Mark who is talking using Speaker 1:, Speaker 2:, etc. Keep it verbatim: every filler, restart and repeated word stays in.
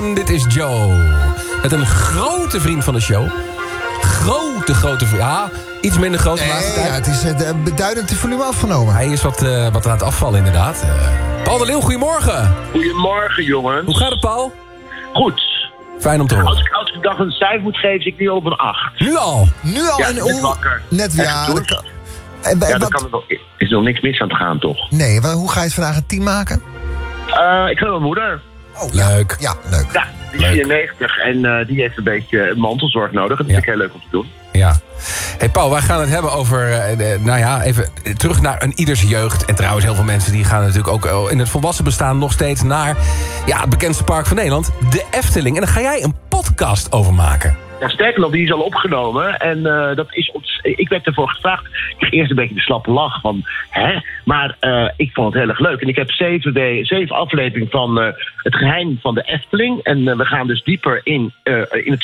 Speaker 1: Dit is Joe. Met een grote vriend van de show. Grote, grote vriend. Ja, iets minder groot de laatste
Speaker 2: Nee,
Speaker 1: tijd.
Speaker 2: ja, het is uh, beduidend de volume afgenomen.
Speaker 1: Hij is wat, uh, wat aan het afvallen, inderdaad. Uh, Paul de Leeuw, goedemorgen.
Speaker 3: Goedemorgen, jongens.
Speaker 1: Hoe gaat het, Paul?
Speaker 3: Goed.
Speaker 1: Fijn om te horen.
Speaker 3: Als ik, als ik dag een cijfer moet geven, zit ik nu al op een acht.
Speaker 1: Nu al?
Speaker 2: Nu al
Speaker 3: Ja,
Speaker 2: en
Speaker 3: net
Speaker 2: hoe...
Speaker 3: wakker.
Speaker 2: Net,
Speaker 3: Echt
Speaker 2: ja,
Speaker 3: goed.
Speaker 2: dat kan... En,
Speaker 3: Ja,
Speaker 2: wat...
Speaker 3: dan kan er nog, is er nog niks mis aan te gaan, toch?
Speaker 2: Nee, maar hoe ga je het vandaag een team maken?
Speaker 3: Uh, ik ga met mijn moeder.
Speaker 2: Oh, ja.
Speaker 1: Leuk.
Speaker 2: Ja, leuk.
Speaker 3: Ja, die is
Speaker 1: Leuk.
Speaker 3: vierennegentig en uh, die heeft een beetje mantelzorg nodig. Dat
Speaker 1: Ja.
Speaker 3: vind ik heel leuk om te doen.
Speaker 1: Ja. Hey Paul, wij gaan het hebben over, uh, de, nou ja, even terug naar een ieders jeugd. En trouwens, heel veel mensen die gaan natuurlijk ook in het volwassen bestaan nog steeds naar ja, het bekendste park van Nederland, de Efteling. En daar ga jij een podcast over maken.
Speaker 3: Ja, sterker nog, die is al opgenomen. En uh, dat is ont- ik werd ervoor gevraagd. Ik kreeg eerst een beetje de slappe lach van, hè? Maar uh, ik vond het heel erg leuk. En ik heb zeven, de, zeven afleveringen van uh, het geheim van de Efteling. En uh, we gaan dus dieper in, uh, in het